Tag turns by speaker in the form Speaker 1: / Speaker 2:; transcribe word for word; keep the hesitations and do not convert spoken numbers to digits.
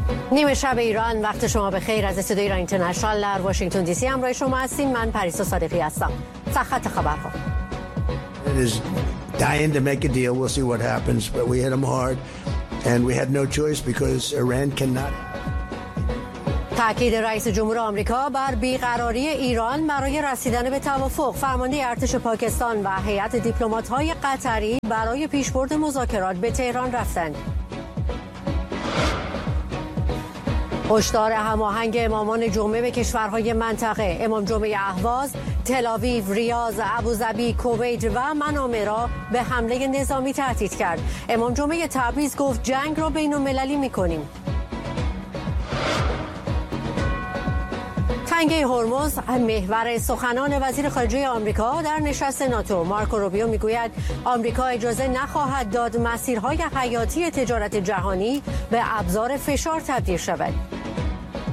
Speaker 1: نیمه شب ایران، وقت شما به خیر. از استودیوی ایران اینترنشنال در واشنگتن دی سی همراه شما هستیم. من پریسا صادقی هستم. سرخط خبرها.
Speaker 2: It is dying to make a deal. We'll see what happens, but we hit them hard and we had no choice because Iran cannot.
Speaker 1: تأکید رئیس جمهور آمریکا بر بیقراری ایران برای رسیدن به توافق. فرمانده ارتش پاکستان و هیئت دیپلمات‌های قطری برای پیشبرد مذاکرات به تهران رفتند. هشدار هماهنگ امامان جمعه به کشورهای منطقه. امام جمعه اهواز، تل‌آویو، ریاض، ابوظبی، کویت و منامه را به حمله نظامی تهدید کرد. امام جمعه تبریز گفت جنگ را بین‌المللی می‌کنیم. تنگه هرمز محور سخنان وزیر خارجه آمریکا در نشست ناتو. مارکو روبیو میگوید آمریکا اجازه نخواهد داد مسیرهای حیاتی تجارت جهانی به ابزار فشار تبدیل شود.